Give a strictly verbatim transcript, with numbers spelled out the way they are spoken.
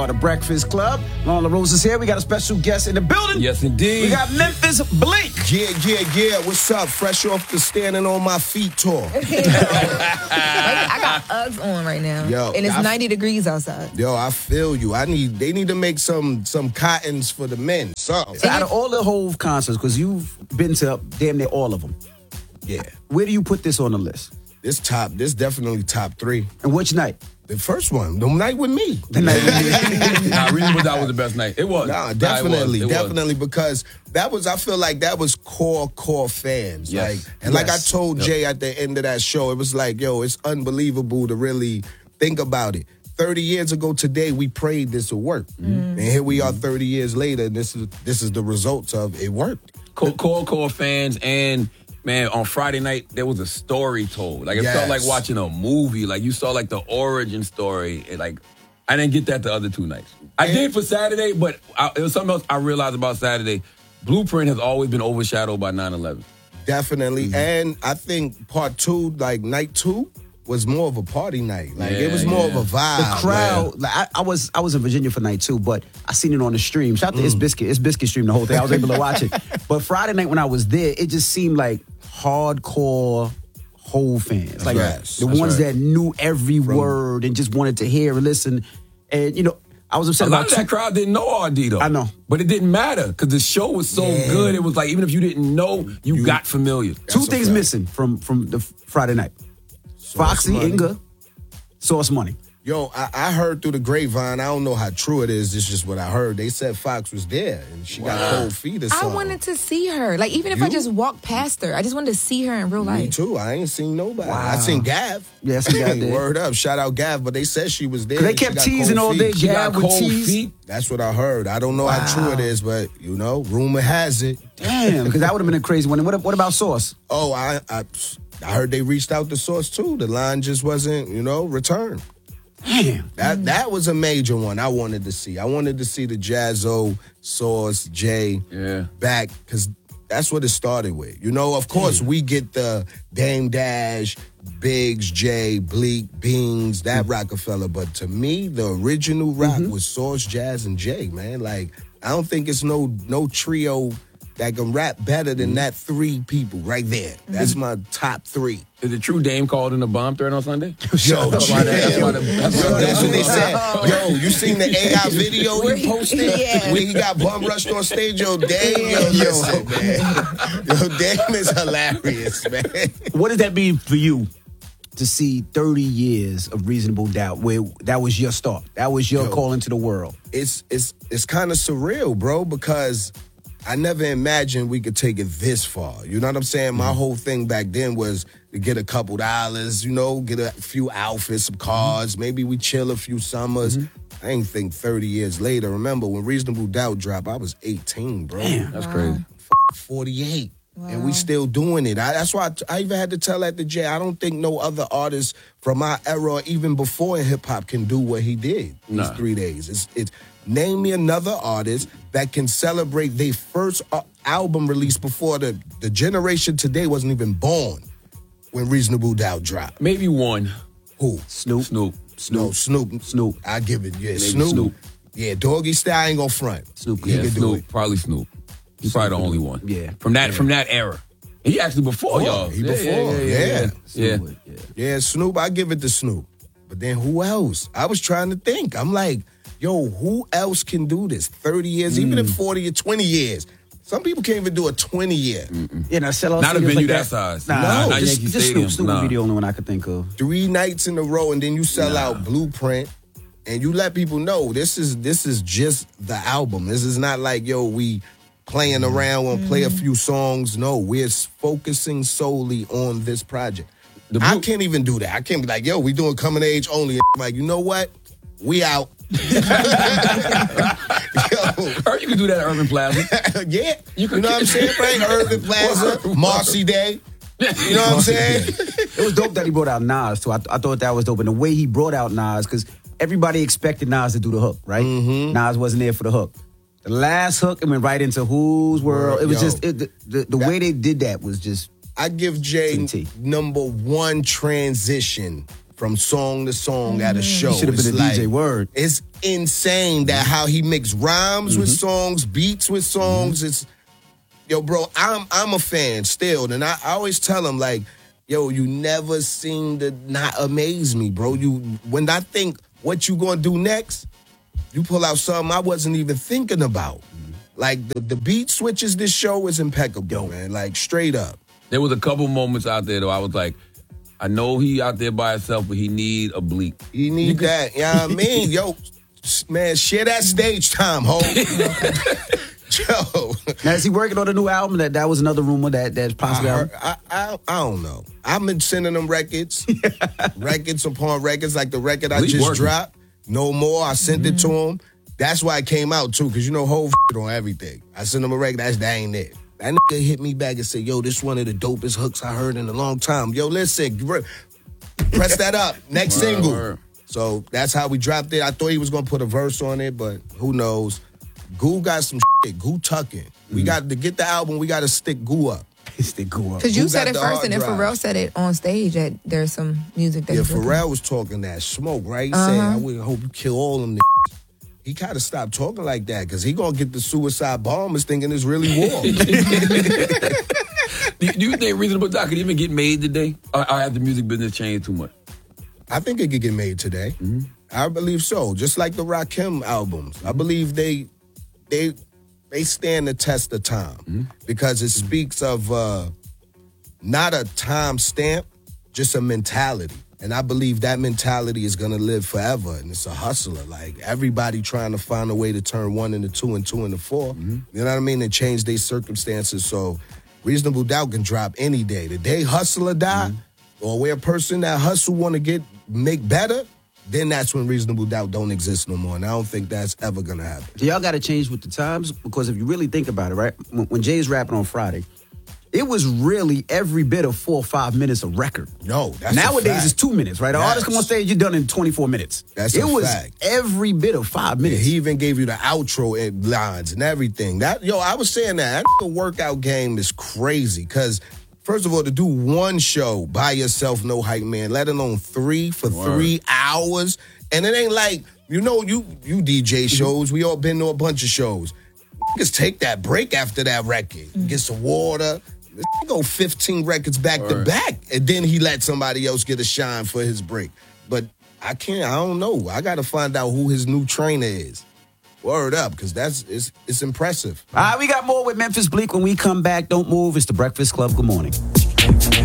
are the Breakfast Club. Lauren LaRose is here. We got a special guest in the building. Yes, indeed. We got Memphis Bleek. Yeah, yeah, yeah. What's up? Fresh off the standing on my feet tour. I got Uggs on right now. Yo, and it's I, ninety degrees outside. Yo, I feel you. I need. They need to make some some cottons for the men. Something. So out of all the Hove concerts, because you've been to damn near all of them. Yeah. Where do you put this on the list? This top. This definitely top three. And which night? The first one, the night with me. The night with me. Nah, Reasonable Doubt was the best night. It was. Nah, definitely, nah, it was. It definitely, was. because that was. I feel like that was core, core fans. Yes. Like, and like I Yes. told Yep. Jay at the end of that show, it was like, yo, it's unbelievable to really think about it. Thirty years ago today, we prayed this would work, Mm-hmm. and here we are, thirty years later, and this is this is the results of it worked. Core, core, core fans, and man, on Friday night there was a story told. Like it Yes. felt like watching a movie. Like you saw like the origin story. And, like I didn't get that the other two nights. I And- did for Saturday, but I, it was something else I realized about Saturday. Blueprint has always been overshadowed by nine eleven. Definitely, Mm-hmm. and I think part two, like night two, was more of a party night. Like it Yeah, was more yeah. of a vibe. The crowd, like I, I was, I was in Virginia for night two, but I seen it on the stream. Shout out to It's Biscuit, It's Biscuit stream the whole thing. I was able to watch it. But Friday night when I was there, it just seemed like hardcore Hove fans, like Yes, the that's ones right. that knew every word and just wanted to hear and listen. And you know, I was A upset lot about of that two- crowd didn't know R D though. I know. But it didn't matter because the show was so Yeah. good. It was like even if you didn't know, you, got familiar. two That's a things fact. missing from from the Friday night. Foxy Money. Inga, Source Money. Yo, I, I heard through the grapevine, I don't know how true it is, this is just what I heard. They said Fox was there and she got cold feet or I something. wanted to see her. Like, even if I You? just walked past her, I just wanted to see her in real Me life. too. I ain't seen nobody. Wow. I seen Gav. Yeah, I seen Gav there. Word up. Shout out Gav, but they said she was there. They and she kept got teasing cold all feet. day. She got Gav would cold tease. feet. That's what I heard. I don't know how true it Wow. is, but you know, rumor has it. Damn, because that would have been a crazy one. And what, what about Source? Oh, I, I I heard they reached out to Source too. The line just wasn't, you know, returned. Damn. That that was a major one I wanted to see. I wanted to see the Jazzo, Source, Jay Yeah. back because that's what it started with. You know, of course, we get the Dame Dash, Biggs, Jay, Bleak, Beans, that Rockefeller. But to me, the original rock was Source, Jazz, and Jay, man. Like, I don't think it's no no trio that can rap better than that three people right there. That's my top three. Is it true Dame called in a bomb threat on Sunday? Yo, That's why that- that's why the- Yo, that's why that's what they the- said. Yo, you seen the A I video Where he he- posted? yeah. Where he got bum rushed on stage? Yo, Dame, yo, listen, man. Yo, Dame is hilarious, man. What does that mean for you to see thirty years of Reasonable Doubt where that was your start? That was your Yo. call into the world. It's it's it's kind of surreal, bro, because I never imagined we could take it this far. You know what I'm saying? My whole thing back then was to get a couple dollars, you know, get a few outfits, some cars, maybe we chill a few summers. I ain't think thirty years later. Remember when Reasonable Doubt dropped, I was eighteen, bro. Damn. That's crazy. forty-eight. And we still doing it. I, that's why I, I even had to tell that to Jay. I don't think no other artist from our era, or even before in hip hop, can do what he did these Nah. three days. It's, it's name me another artist that can celebrate their first uh, album release before the the generation today wasn't even born when Reasonable Doubt dropped. Maybe one. Who? Snoop. Snoop. No, Snoop. Snoop. I give it. Yeah, Maybe Snoop. Snoop. Yeah, Doggy Style ain't gonna front. Snoop. He Yeah, can do Snoop. it. Probably Snoop. He's probably the only one. Yeah. From that from that era. He actually before Oh, y'all. he Yeah, before, Yeah. yeah. yeah, yeah. Snoop, yeah. Yeah, Snoop, I give it to Snoop. But then who else? I was trying to think. I'm like, yo, who else can do this? thirty years, even in forty or twenty years. Some people can't even do a twenty year. Yeah, now sell out Not a stadiums venue like that size. Nah, No, not just, Yankee just Stadium. Snoop. Snoop Nah. would be the only one I could think of. Three nights in a row, and then you sell out Blueprint, and you let people know this is this is just the album. This is not like, yo, we playing around and play a few songs. No, we're focusing solely on this project. The I Blue- can't even do that. I can't be like, yo, we doing coming of age only. Like, you know what? We out. Yo, Or you can do that at Urban Plaza. yeah. You You, could- know what I'm saying? Right? Urban Plaza, Marcy Day. You know what I'm saying? It was dope that he brought out Nas, too. I, I thought that was dope. And the way he brought out Nas, because everybody expected Nas to do the hook, right? Mm-hmm. Nas wasn't there for the hook. The last hook, it went right into Whose World. It was Yo. just, it, the, the, the way they did that was just, I give Jay T T. number one transition from song to song at a show. He should have been It's a like, D J, word. It's insane that how he mix rhymes with songs, beats with songs. It's yo, bro. I'm I'm a fan still, and I, I always tell him like, yo, you never seem to not amaze me, bro. You when I think what you gonna do next, you pull out something I wasn't even thinking about. Like the, the beat switches this show is impeccable, man. Like straight up. There was a couple moments out there though. I was like, I know he out there by himself, but he need a bleak. You need you that. You know what I mean? Yo, man, share that stage time, ho. Yo. Now, is he working on a new album? That that was another rumor that that's possibly. I, heard, I, I I don't know. I've been sending them records, records upon records, like the record I Bleak just working. dropped. No more. I sent mm-hmm. it to him. That's why it came out too, because you know whole on everything. I sent him a record. That's that ain't it. That nigga hit me back and said, "Yo, this one of the dopest hooks I heard in a long time." Yo, listen, press that up. Next Word, single. word. So that's how we dropped it. I thought he was gonna put a verse on it, but who knows? Goo got some shit. Goo tucking. We got to get the album. We got to stick Goo up. Stick Goo up. Because you Who said got it the first, hard and then drive? Pharrell said it on stage that there's some music that Yeah, he's looking- Pharrell was talking that smoke, right? He Uh-huh. said, "I would hope you kill all them." Niggas. He gotta stop talking like that because he gonna get the suicide bombers thinking it's really war. do, do you think Reasonable Doubt could even get made today? Or, or have the music business changed too much? I think it could get made today. Mm-hmm. I believe so. Just like the Rakim albums, I believe they they they stand the test of time Mm-hmm. because it speaks of uh, not a time stamp, just a mentality. And I believe that mentality is going to live forever. And it's a hustler. Like, everybody trying to find a way to turn one into two and two into four. Mm-hmm. You know what I mean? And change their circumstances. So Reasonable Doubt can drop any day. The day Hustler die, Mm-hmm. or where a person that hustle want to get make better, then that's when Reasonable Doubt don't exist no more. And I don't think that's ever going to happen. So y'all got to change with the times because if you really think about it, right? When, when Jay's rapping on Friday, it was really every bit of four or five minutes a record. No, that's a Nowadays fact. it's two minutes, right? An Yes. artist come on stage, you're done in twenty-four minutes. That's it a was fact. every bit of five minutes. He even gave you the outro and lines and everything. That yo, I was saying that that workout game is crazy because first of all, to do one show by yourself, no hype man, let alone three for Word. three hours, and it ain't like you know you you D J shows. We all been to a bunch of shows. Just take that break after that record, get some water. Let's go fifteen records back to Word. back, and then he let somebody else get a shine for his break. But I can't. I don't know. I got to find out who his new trainer is. Word up, because that's it's it's impressive. All right, we got more with Memphis Bleak when we come back. Don't move. It's the Breakfast Club. Good morning.